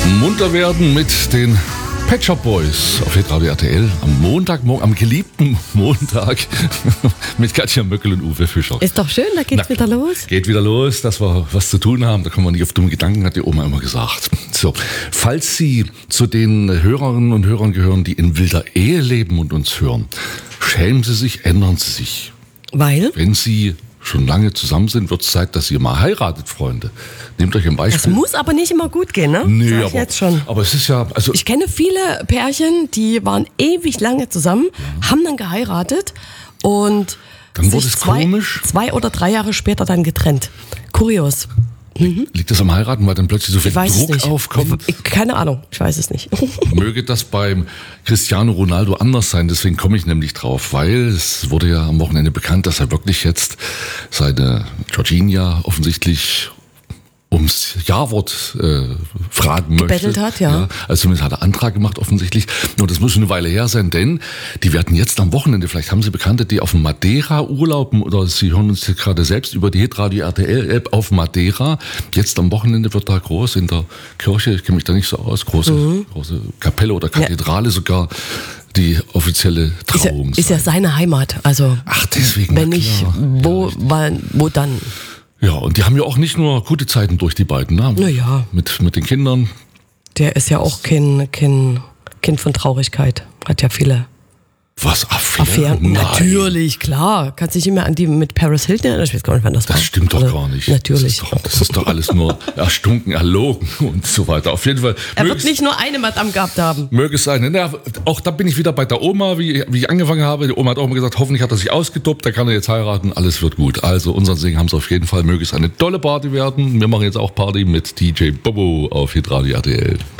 Munter werden mit den Pet Shop Boys auf Hitradio RTL am Montagmorgen, am geliebten Montag mit Katja Möckel und Uwe Fischer. Ist doch schön, da geht's wieder los. Geht wieder los, dass wir was zu tun haben, da kommen wir nicht auf dumme Gedanken, hat die Oma immer gesagt. So, falls Sie zu den Hörerinnen und Hörern gehören, die in wilder Ehe leben und uns hören, schämen Sie sich, ändern Sie sich. Weil? Wenn Sie schon lange zusammen sind, wird es Zeit, dass ihr mal heiratet, Freunde. Nehmt euch ein Beispiel. Das muss aber nicht immer gut gehen, ne? Nee, Sag ich jetzt schon. Aber es ist ja... Also ich kenne viele Pärchen, die waren ewig lange zusammen, haben dann geheiratet und dann wurde sich es komisch. 2 oder 3 Jahre später dann getrennt. Kurios. Liegt das am Heiraten, weil dann plötzlich so viel Ich weiß es Druck nicht. aufkommt? Keine Ahnung, ich weiß es nicht. Möge das beim Cristiano Ronaldo anders sein, deswegen komme ich nämlich drauf, weil es wurde ja am Wochenende bekannt, dass er wirklich jetzt seine Georgina offensichtlich ums Ja-Wort fragen möchte. Gebettelt hat, ja. Also zumindest hat er Antrag gemacht offensichtlich. Und das muss schon eine Weile her sein, denn die werden jetzt am Wochenende, vielleicht haben Sie Bekannte, die auf dem Madeira urlauben oder Sie hören uns jetzt gerade selbst über die Hitradio RTL-App auf Madeira. Jetzt am Wochenende wird da groß in der Kirche, ich kenne mich da nicht so aus, große Kapelle oder Kathedrale sogar, die offizielle Trauung ist ja seine Heimat, also ach, deswegen. wenn nicht, wo dann? Ja, und die haben ja auch nicht nur gute Zeiten durch, die beiden, ne? Naja. Mit den Kindern. Der ist ja auch kein Kind von Traurigkeit. Hat ja viele Was, Affären. Nein. Natürlich, klar. Kannst dich immer an die mit Paris Hilton erinnern? Ich weiß gar nicht, wann das war. Das stimmt doch Oder? gar nicht. Natürlich. Das ist doch alles nur erstunken, erlogen und so weiter. Auf jeden Fall. Er wird nicht nur eine Madame gehabt haben. Möge es sein. Ja, auch da bin ich wieder bei der Oma, wie ich angefangen habe. Die Oma hat auch immer gesagt, hoffentlich hat er sich ausgetobt, da kann er jetzt heiraten, alles wird gut. Also unseren Segen haben sie auf jeden Fall. Möge es eine tolle Party werden. Wir machen jetzt auch Party mit DJ Bobo auf Hitradio RTL.